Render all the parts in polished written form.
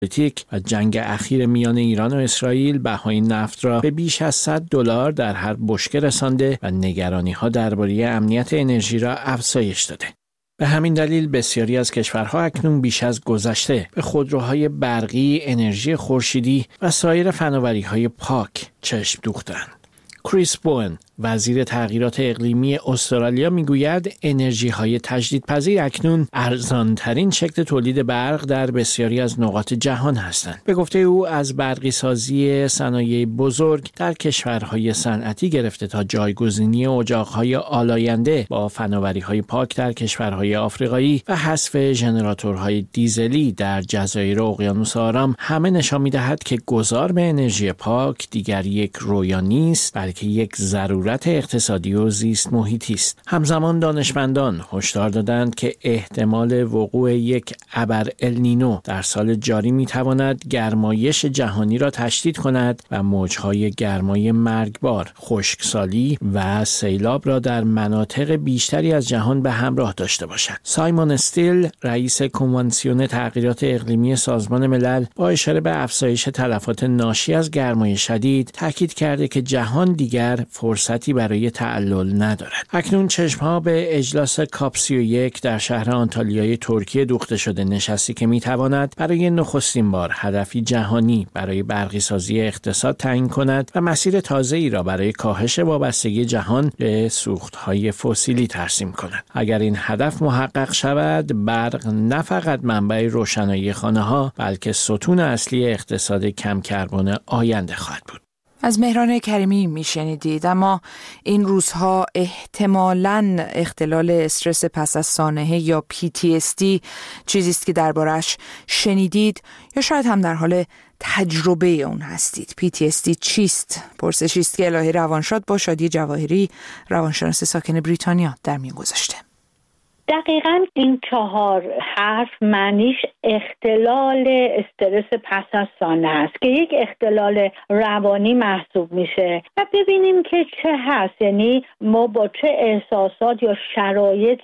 ژئوپلیتیک و جنگ اخیر میان ایران و اسرائیل بهای نفت را به بیش از $100 در هر بشکه رسانده و نگرانی‌ها درباره امنیت انرژی را افزایش داده. به همین دلیل بسیاری از کشورها اکنون بیش از گذشته به خودروهای برقی، انرژی خورشیدی و سایر فناوری‌های پاک چشم دوختند. کریس بوئن، وزیر تغییرات اقلیمی استرالیا، میگوید انرژی‌های تجدیدپذیر اکنون ارزان‌ترین شکل تولید برق در بسیاری از نقاط جهان هستند. به گفته او از برقی‌سازی صنایع بزرگ در کشورهای صنعتی گرفته تا جایگزینی اجاق‌های آلاینده با فناوری‌های پاک در کشورهای آفریقایی و حذف ژنراتورهای دیزلی در جزایر اقیانوس آرام همه نشان می‌دهد که گذار به انرژی پاک دیگر یک رویا نیست، بلکه یک ضرورت اقتصادی و زیست محیطی است. همزمان دانشمندان هشدار دادند که احتمال وقوع یک ابر النینو در سال جاری میتواند گرمایش جهانی را تشدید کند و موجهای گرمای مرگبار، خشکسالی و سیلاب را در مناطق بیشتری از جهان به همراه داشته باشد. سایمون استیل، رئیس کنوانسیون تغییرات اقلیمی سازمان ملل، با اشاره به افزایش تلفات ناشی از گرمای شدید تاکید کرده که جهان دیگر فرصتی برای تعلل ندارد. اکنون چشمها به اجلاس کاپ 31 در شهر آنتالیای ترکیه دوخته شده، نشستی که میتواند برای نخستین بار هدفی جهانی برای برقی‌سازی اقتصاد تعیین کند و مسیر تازه‌ای را برای کاهش وابستگی جهان به سوختهای فسیلی ترسیم کند. اگر این هدف محقق شود، برق نه فقط منبع روشنایی خانه‌ها، بلکه ستون اصلی اقتصاد کم کربن آینده خواهد بود. از مهران کریمی میشنیدید. اما این روزها احتمالاً اختلال استرس پس از سانحه یا PTSD چیزی است که دربارش شنیدید یا شاید هم در حال تجربه اون هستید. PTSD چیست؟ پرسشی است که الهی روانشاد با شادی جواهری، روانشناس ساکن بریتانیا، در میان گذاشته. دقیقاً این 4 حرف معنیش اختلال استرس پس از سانحه است که یک اختلال روانی محسوب میشه و ببینیم که چه هست، یعنی ما با چه احساسات یا شرایط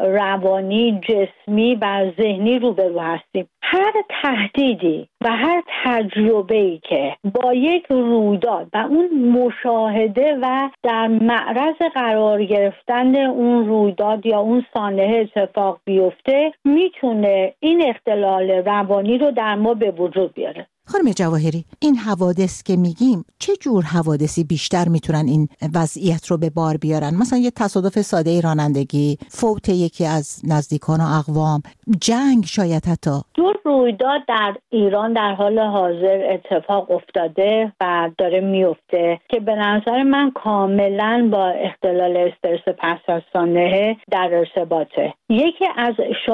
روانی، جسمی و ذهنی روبرو هستیم. هر تهدیدی و هر تجربه‌ای که با یک رویداد و اون مشاهده و در معرض قرار گرفتن اون رویداد یا اون سانحه اتفاق بیفته میتونه این اختلال روانی رو در ما به وجود بیاره. خانم جواهری، این حوادث که میگیم چه جور حوادثی بیشتر میتونن این وضعیت رو به بار بیارن؟ مثلا یه تصادف ساده رانندگی، فوت یکی از نزدیکان و اقوام، جنگ شاید حتی. 2 رویداد در ایران در حال حاضر اتفاق افتاده و داره میفته که به نظر من کاملا با اختلال استرس پس از سانحه در ارتباطه. یکی از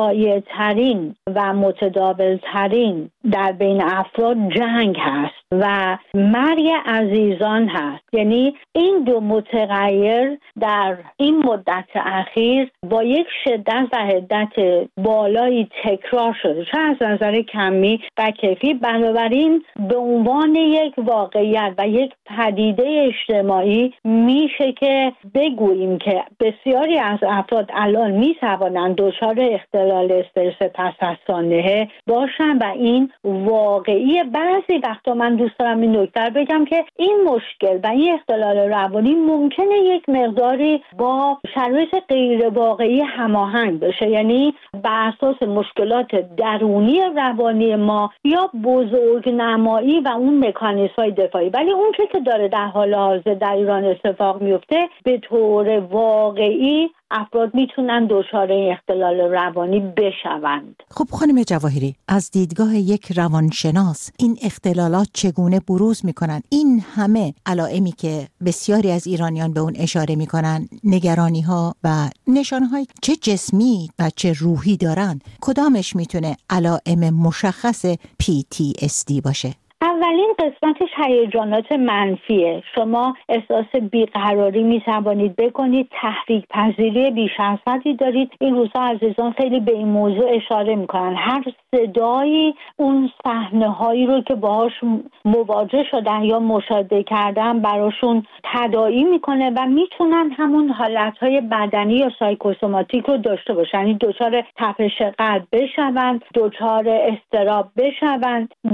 شایع‌ترین و متداول‌ترین در بین افراد جنگ هست و مرگ عزیزان هست. یعنی این 2 متغیر در این مدت اخیر با یک شدت و حدت بالایی تکرار شده، چه از نظر کمی و کیفی. بنابراین به عنوان یک واقعیت و یک پدیده اجتماعی میشه که بگوییم که بسیاری از افراد الان میتوانند دچار اختلال استرس پس از سانحه باشن و این واقعی. بعضی وقتا من دوست دارم این نکته بگم که این مشکل و این اختلال روانی ممکنه یک مقداری با شرایط غیر واقعی هماهنگ بشه، یعنی بر اساس مشکلات درونی روانی ما یا بزرگنمایی و اون مکانیزم‌های دفاعی. ولی اون که داره در حال حاضر در ایران اتفاق میفته، به طور واقعی افراد میتونن دچار اختلال روانی بشوند. خب خانم جواهری، از دیدگاه یک روانشناس این اختلالات چگونه بروز میکنن؟ این همه علائمی که بسیاری از ایرانیان به اون اشاره میکنن، نگرانی ها و نشانه های چه جسمی و چه روحی دارن، کدامش میتونه علائم مشخص PTSD باشه؟ اولین اولین قسمتش هیجانات منفیه. شما احساس بیقراری میتوانید بکنید، تحریک پذیری بیش از حدی دارید. این روزها عزیزان خیلی به این موضوع اشاره میکنن. هر صدایی اون صحنه هایی رو که باهاش مواجه شدن یا مشاهده کردن براشون تداعی میکنه و میتونن همون حالتهای بدنی یا سایکوسوماتیک رو داشته باشن. یعنی دچار تپش قلب بشوند، دچار اضطراب بشوند،